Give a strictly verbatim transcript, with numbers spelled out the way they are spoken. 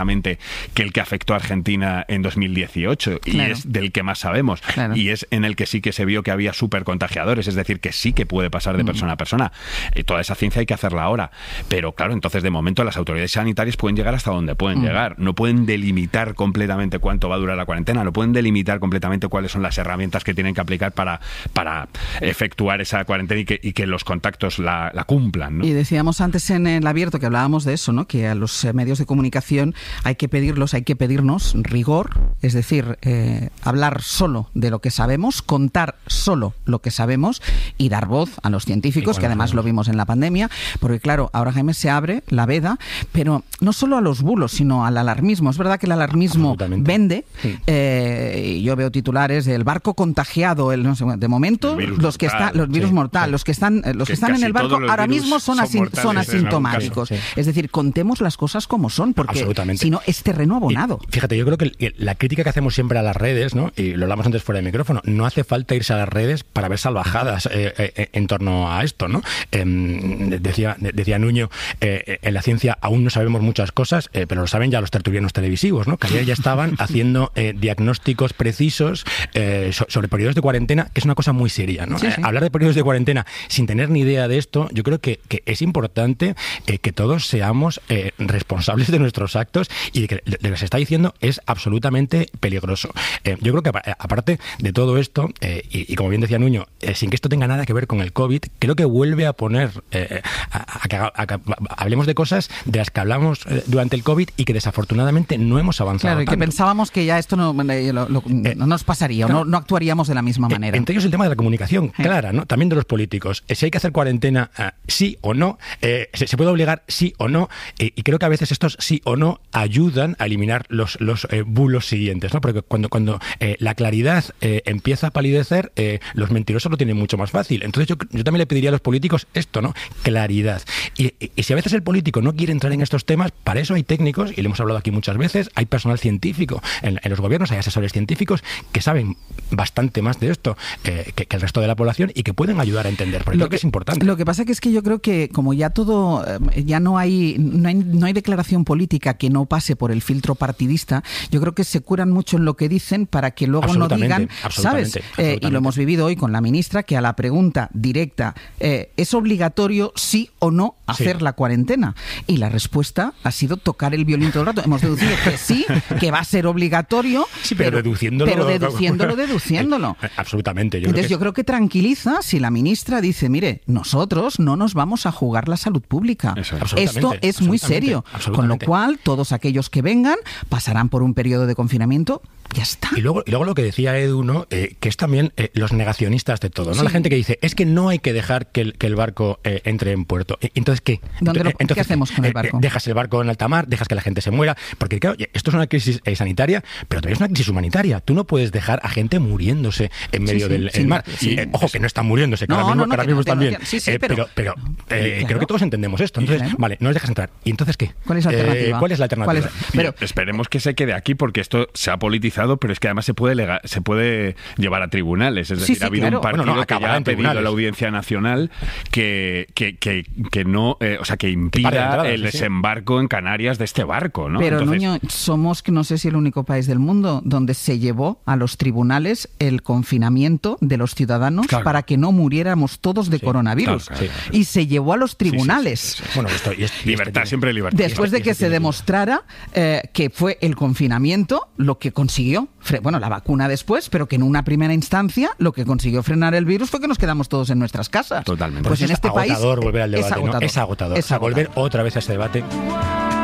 que el que afectó a Argentina en dos mil dieciocho, y claro. es del que más sabemos, claro. y es en el que sí que se vio que había supercontagiadores, es decir, que sí que puede pasar de persona a persona. Y toda esa ciencia hay que hacerla ahora, pero claro, entonces de momento las autoridades sanitarias pueden llegar hasta donde pueden mm. llegar, no pueden delimitar completamente cuánto va a durar la cuarentena, no pueden delimitar completamente cuáles son las herramientas que tienen que aplicar para, para efectuar esa cuarentena y que, y que los contactos la, la cumplan, ¿no? Y decíamos antes en el abierto que hablábamos de eso, ¿no? Que a los medios de comunicación hay que pedirlos, hay que pedirnos rigor, es decir, eh, hablar solo de lo que sabemos, contar solo lo que sabemos y dar voz a los científicos, que además lo vimos en la pandemia, porque claro, ahora, Jaime, se abre la veda, pero no solo a los bulos, sino al alarmismo. Es verdad que el alarmismo vende, sí. eh, yo veo titulares del barco contagiado, el, no sé, de momento los que están, los virus sí, mortal, sí. los que están, los que, que están en el barco ahora mismo son, son, son asintomáticos. Sí. Es decir, contemos las cosas como son, porque si no es terreno abonado. Y fíjate, yo creo que la crítica que hacemos siempre a las redes, ¿no? Y lo hablamos antes fuera de micrófono, no hace falta irse a las redes para ver salvajadas eh, eh, en torno a esto, ¿no? Eh, decía, decía Nuño, eh, en la ciencia aún no sabemos muchas cosas, eh, pero lo saben ya los tertulianos televisivos, ¿no? Que ayer ya estaban haciendo eh, diagnósticos precisos eh, so, sobre periodos de cuarentena, que es una cosa muy seria, ¿no? Sí, sí. Eh, hablar de periodos de cuarentena sin tener ni idea de esto, yo creo que, que es importante eh, que todos seamos eh, responsables de nuestros actos y de que lo que se está diciendo es absolutamente peligroso. Eh, yo creo que aparte de todo esto, eh, y, y como bien decía Nuño, eh, sin que esto tenga nada que ver con el COVID, creo que vuelve a poner eh, a, a, que, a, a que hablemos de cosas de las que hablamos eh, durante el COVID y que desafortunadamente no hemos avanzado Claro, y que tanto. pensábamos que ya esto no, lo, lo, eh, no nos pasaría, claro, o no, no actuaríamos de la misma manera. Eh, entre ellos el tema de la comunicación, eh. clara, ¿no? También de los políticos. Eh, si hay que hacer cuarentena, eh, sí o no, eh, se, se puede obligar sí o no, eh, y creo que a veces estos sí o no ayudan a eliminar los, los eh, bulos siguientes, ¿no? Porque cuando, cuando eh, la claridad eh, empieza a palidecer, eh, los mentirosos lo tienen mucho más fácil. Entonces yo, yo también le pediría a los políticos esto, ¿no? Claridad. Y, y, y si a veces el político no quiere entrar en estos temas, para eso hay técnicos, y lo hemos hablado aquí muchas veces, hay personal científico en, en los gobiernos, hay asesores científicos que saben bastante más de esto eh, que, que el resto de la población y que pueden ayudar a entender, porque lo creo que, que es importante. Lo que pasa que es que yo creo que como ya todo, ya no hay, no hay, no hay declaración política que no pase por el filtro partidista, yo creo que se curan mucho en lo que dicen para que luego no digan, ¿sabes? Eh, y lo hemos vivido hoy con la ministra, que a la pregunta directa, eh, ¿es obligatorio sí o no hacer sí. la cuarentena? Y la respuesta ha sido tocar el violín todo el rato. Hemos deducido que sí, que va a ser obligatorio, sí, pero, pero deduciéndolo, pero deduciéndolo, deduciéndolo. Eh, absolutamente. Yo Entonces creo que yo creo que tranquiliza si la ministra dice, mire, nosotros no nos vamos a jugar la salud pública. Esto es muy serio. Con lo cual, todos aquellos que vengan pasarán por un periodo de confinamiento. Ya está. Y luego, y luego lo que decía Edu, ¿no? Eh, que es también eh, los negacionistas de todo, ¿no? Sí. La gente que dice, es que no hay que dejar que el, que el barco eh, entre en puerto. Entonces, ¿qué? ¿Dónde lo, Entonces, ¿Qué hacemos con el barco? Eh, dejas el barco en alta mar, dejas que la gente se muera, porque claro, esto es una crisis eh, sanitaria, pero también es una crisis humanitaria. Tú no puedes dejar a gente muriéndose en medio sí, sí, del sí, mar. Sí, y, eh, ojo, que no están muriéndose, que no, ahora mismo, no, no, ahora mismo están bien. Sí, sí, eh, pero pero, pero eh, claro. creo que todos entendemos esto. Entonces, claro. vale, no les dejas entrar. ¿Y entonces qué? ¿Cuál es la alternativa? Eh, ¿Cuál es la alternativa? Es? Pero, esperemos que se quede aquí, porque esto se ha politizado, pero es que además se puede legal, se puede llevar a tribunales. Es decir, sí, sí, ha habido claro. un partido bueno, no, que ya ha pedido a la Audiencia Nacional que, que, que, que no, eh, o sea, que impida entrada, el sí, desembarco sí. en Canarias de este barco, ¿no? Pero, Entonces, Nuño, somos, no sé si el único país del mundo donde se llevó a los tribunales el confinamiento de los ciudadanos claro. para que no muriéramos todos de sí, coronavirus. Claro, claro, claro. Y se llevó a los tribunales. Sí, sí, sí, sí. Bueno, esto, y esto, libertad, y siempre libertad. Después de que se demostrara eh, que fue el confinamiento lo que consiguió, bueno, la vacuna después, pero que en una primera instancia lo que consiguió frenar el virus fue que nos quedamos todos en nuestras casas. Totalmente. Pues, pues en es este agotador país volver al debate, es agotador. ¿no? Es agotador. Es agotador. O sea, volver otra vez a ese debate.